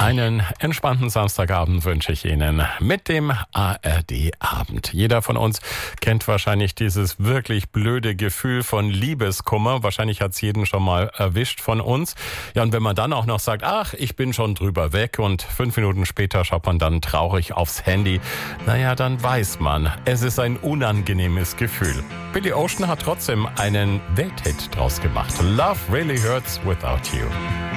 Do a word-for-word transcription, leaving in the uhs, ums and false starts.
Einen entspannten Samstagabend wünsche ich Ihnen mit dem A R D-Abend. Jeder von uns kennt wahrscheinlich dieses wirklich blöde Gefühl von Liebeskummer. Wahrscheinlich hat es jeden schon mal erwischt von uns. Ja, und wenn man dann auch noch sagt, ach, ich bin schon drüber weg und fünf Minuten später schaut man dann traurig aufs Handy, naja, dann weiß man, es ist ein unangenehmes Gefühl. Billy Ocean hat trotzdem einen Welthit draus gemacht. Love Really Hurts Without You.